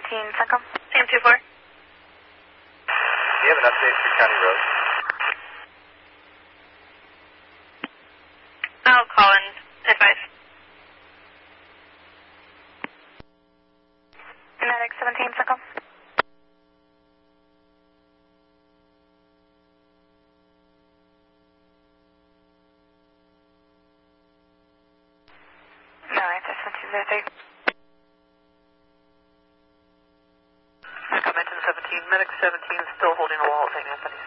Central. Sam 2-4. Do you have an update for County Road? I'll call and advise. Medic 17 Central. No answer, 1703. Come into 17, Medic 17 still holding a wall at St. Anthony's.